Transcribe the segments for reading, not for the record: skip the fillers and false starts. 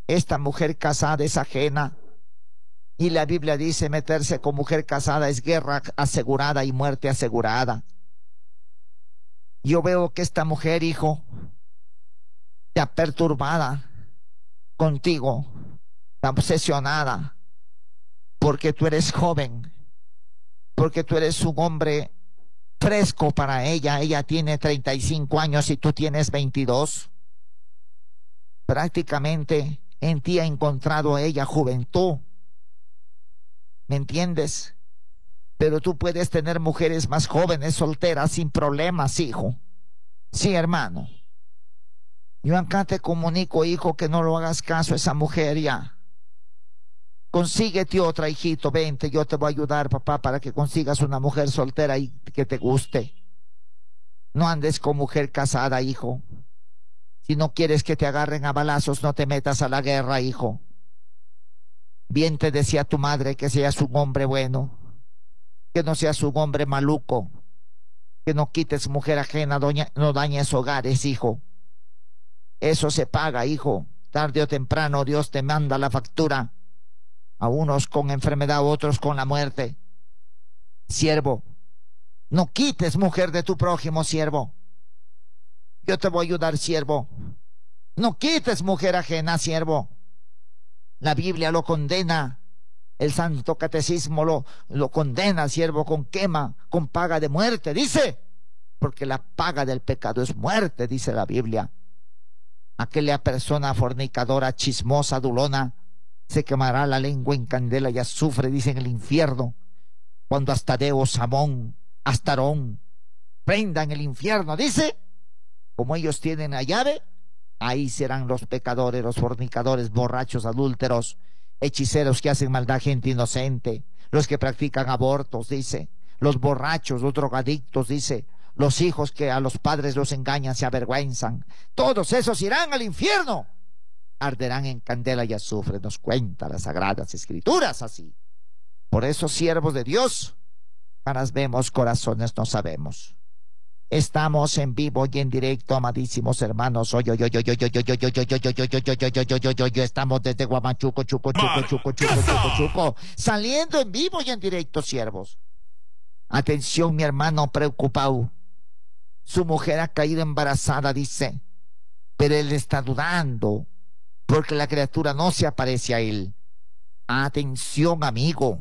Esta mujer casada es ajena. Y la Biblia dice, meterse con mujer casada es guerra asegurada y muerte asegurada. Yo veo que esta mujer, hijo, está perturbada contigo, está obsesionada, porque tú eres joven, porque tú eres un hombre fresco para ella. Ella tiene 35 años y tú tienes 22. Prácticamente en ti ha encontrado ella juventud. ¿Me entiendes? Pero tú puedes tener mujeres más jóvenes, solteras, sin problemas, hijo. Sí, hermano. Yo acá te comunico, hijo, que no lo hagas caso a esa mujer ya. Consíguete otra, hijito, vente, yo te voy a ayudar, papá, para que consigas una mujer soltera y que te guste. No andes con mujer casada, hijo. Si no quieres que te agarren a balazos, no te metas a la guerra, hijo. Bien te decía tu madre que seas un hombre bueno, que no seas un hombre maluco, que no quites mujer ajena, no dañes hogares, hijo. Eso se paga, hijo. Tarde o temprano Dios te manda la factura. A unos con enfermedad, a otros con la muerte. Siervo, no quites mujer de tu prójimo, siervo. Yo te voy a ayudar, siervo. No quites mujer ajena, siervo. La Biblia lo condena. El Santo Catecismo lo condena, siervo, con quema, con paga de muerte, dice. Porque la paga del pecado es muerte, dice la Biblia. Aquella persona fornicadora, chismosa, adulona, se quemará la lengua en candela y azufre, dice, en el infierno. Cuando Astadeo, Samón, Astarón prendan el infierno, dice, como ellos tienen la llave, ahí serán los pecadores, los fornicadores, borrachos, adúlteros, hechiceros que hacen maldad, gente inocente, los que practican abortos, dice, los borrachos, los drogadictos, dice, los hijos que a los padres los engañan, se avergüenzan. Todos esos irán al infierno. Arderán en candela y azufre, nos cuenta las Sagradas Escrituras así. Por eso, siervos de Dios, caras vemos, corazones no sabemos. Estamos en vivo y en directo, amadísimos hermanos. Estamos desde Huamachuco, Chuco, saliendo en vivo y en directo, siervos. Atención, mi hermano preocupado. Su mujer ha caído embarazada, dice, pero él está dudando porque la criatura no se aparece a él. Atención, amigo.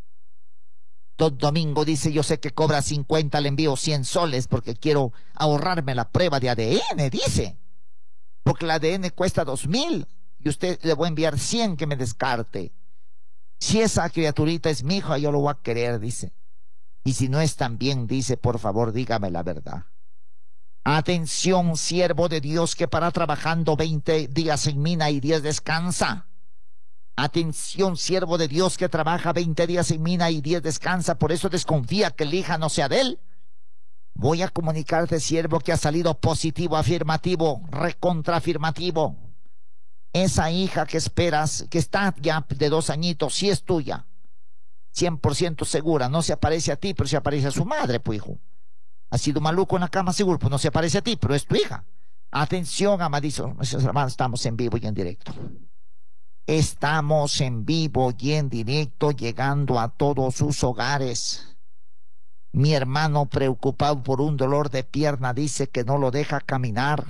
Don Domingo dice, yo sé que cobra 50, le envío 100 soles porque quiero ahorrarme la prueba de ADN, dice. Porque el ADN cuesta 2,000 y usted le voy a enviar 100 que me descarte. Si esa criaturita es mi hija, yo lo voy a querer, dice. Y si no es tan bien, dice, por favor, dígame la verdad. Atención, siervo de Dios que para trabajando 20 días en mina y 10 descansa. Atención, siervo de Dios que trabaja 20 días en mina y 10 descansa, por eso desconfía que el hija no sea de él. Voy a comunicarte, siervo, que ha salido positivo, afirmativo, recontraafirmativo. Esa hija que esperas, que está ya de 2 añitos, sí es tuya. 100% segura, no se aparece a ti, pero se aparece a su madre, pues, hijo. Ha sido maluco en la cama, seguro, pues no se aparece a ti, pero es tu hija. Atención, amadísimos hermanos, estamos en vivo y en directo. Estamos en vivo y en directo, llegando a todos sus hogares. Mi hermano preocupado por un dolor de pierna dice que no lo deja caminar.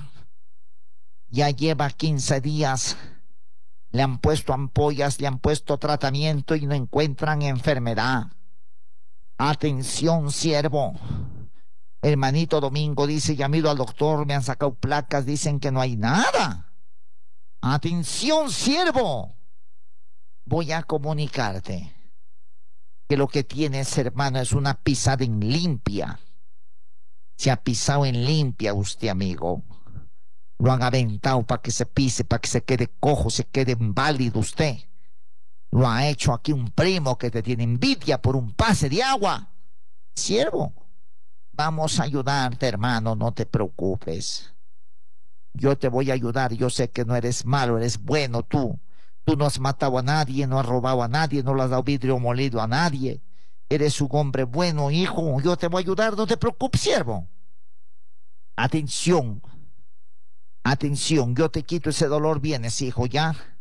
Ya lleva 15 días. Le han puesto ampollas, le han puesto tratamiento y no encuentran enfermedad. Atención, siervo. Hermanito Domingo dice, ya me he ido al doctor, me han sacado placas, dicen que no hay nada. Atención, siervo. Voy a comunicarte que lo que tienes, hermano, es una pisada en limpia. Se ha pisado en limpia usted, amigo. Lo han aventado para que se pise, para que se quede cojo, se quede inválido usted. Lo ha hecho aquí un primo que te tiene envidia por un pase de agua. Siervo, vamos a ayudarte, hermano, no te preocupes. Yo te voy a ayudar, yo sé que no eres malo, eres bueno tú. Tú no has matado a nadie, no has robado a nadie, no le has dado vidrio molido a nadie. Eres un hombre bueno, hijo, yo te voy a ayudar, no te preocupes, siervo. Atención, atención, yo te quito ese dolor, vienes, hijo, ya.